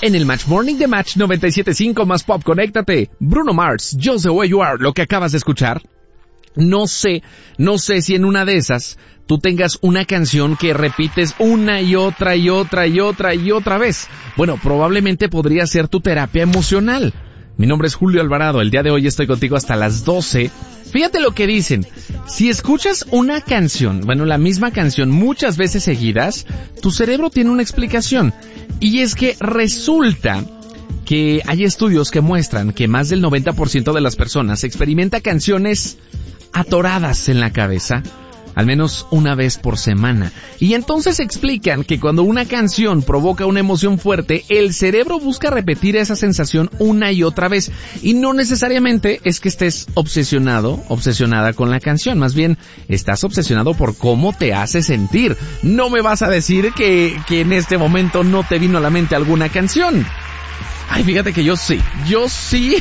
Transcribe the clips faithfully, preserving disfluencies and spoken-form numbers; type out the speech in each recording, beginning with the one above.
en el Match Morning de Match noventa y siete punto cinco más Pop. Conéctate. Bruno Mars, Just the Way You Are, lo que acabas de escuchar. No sé, no sé si en una de esas tú tengas una canción que repites una y otra y otra y otra y otra vez. Bueno, probablemente podría ser tu terapia emocional. Mi nombre es Julio Alvarado, el día de hoy estoy contigo hasta las doce. Fíjate lo que dicen. Si escuchas una canción, bueno, la misma canción muchas veces seguidas, tu cerebro tiene una explicación. Y es que resulta que hay estudios que muestran que más del noventa por ciento de las personas experimenta canciones atoradas en la cabeza, al menos una vez por semana. Y entonces explican que cuando una canción provoca una emoción fuerte, el cerebro busca repetir esa sensación una y otra vez. Y no necesariamente es que estés obsesionado, obsesionada con la canción. Más bien, estás obsesionado por cómo te hace sentir. No me vas a decir que, que en este momento no te vino a la mente alguna canción. Ay, fíjate que yo sí, yo sí.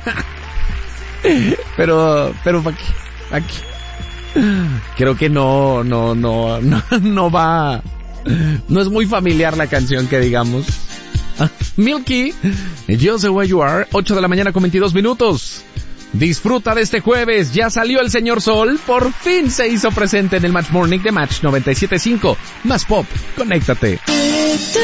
pero, pero aquí, aquí. Creo que no, no, no, no, no va, no es muy familiar la canción que digamos. Milky, Just the Way You Are, ocho de la mañana con veintidós minutos. Disfruta de este jueves, ya salió el señor Sol, por fin se hizo presente en el Match Morning de Match noventa y siete punto cinco. Más Pop, conéctate.